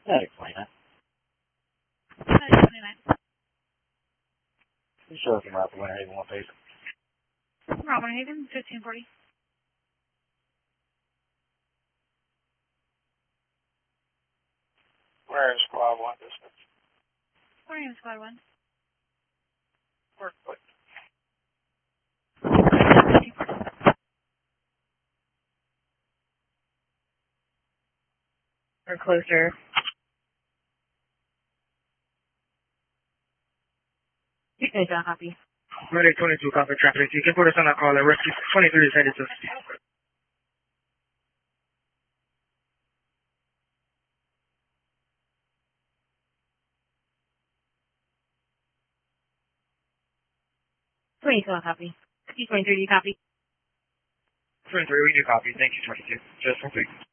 That'd explain it. 29. You show us some route to Winter Haven, one page. Route Winter Haven, 1540. Where is Squad 1 distance? Where is Squad 1? Work foot. Or closer. Okay, John, copy. Medic 22, copy traffic. You can put us on a call. Rescue 23 is headed to. Copy. 23, you copy? 23, we do copy. Thank you, 22. Just 1 second.